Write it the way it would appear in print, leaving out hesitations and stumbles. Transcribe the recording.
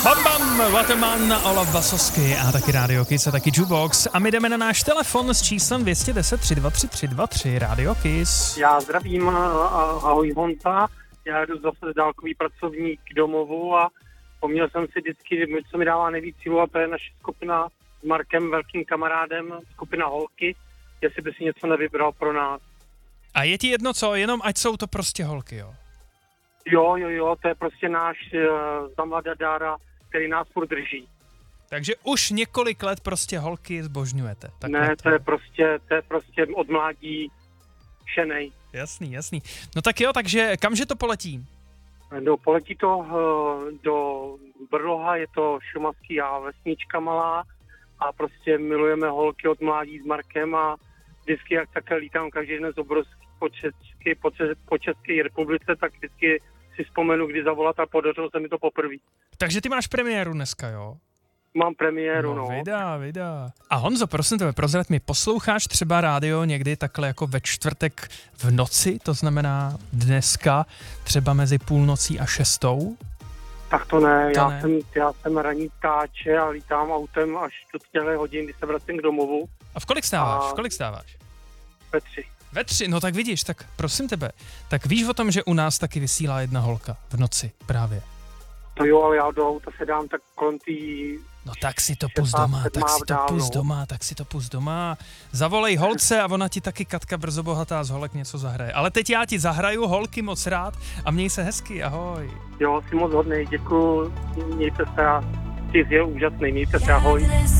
Bam Bam, Waterman, Olaf Basovský a taky Radio Kiss a taky Jukebox. A my jdeme na náš telefon s číslem 210 323 323 Radio Kiss. Já zdravím, ahoj Honza. Já jdu zase dálkový pracovník domovu a poměl jsem si vždycky, co mi dává nejvíc sílu, a to je naše skupina s Markem, velkým kamarádem, skupina Holky, jestli by si něco nevybral pro nás. A je ti jedno co, jenom ať jsou to prostě holky, jo? Jo, to je prostě náš Zamladadára, který nás furt drží. Takže už několik let prostě holky zbožňujete. Ne, to je prostě od mládí šenej. Jasný. No tak jo, takže kamže to poletí? No, poletí to do Brloha, je to šumavský a vesnička malá a prostě milujeme holky od mládí s Markem a vždycky, jak takhle lítám každý den z obrovský po České republice, tak vždycky si vzpomenu, kdy zavolat a podařilo se mi to poprvé. Takže ty máš premiéru dneska, jo? Mám premiéru, no. Vida. A Honzo, prosím tebe, prozrať mi, posloucháš třeba rádio někdy takhle jako ve čtvrtek v noci, to znamená dneska, třeba mezi půlnocí a 6? Tak to ne, já jsem ranní ptáče a lítám autem až do 4 hodin, kdy se vracím k domovu. A v kolik stáváš? Ve 3. No tak vidíš, tak prosím tebe, tak víš o tom, že u nás taky vysílá jedna holka v noci právě. To jo, ale já do auta se dám tak kolem tý... No tak si to pust doma, Zavolej holce a ona ti taky Katka Brzobohatá z Holek něco zahraje. Ale teď já ti zahraju Holky moc rád a měj se hezky, ahoj. Jo, jsi moc hodnej, děkuju, mějte se a ty jsi úžasný, mějte se, ahoj.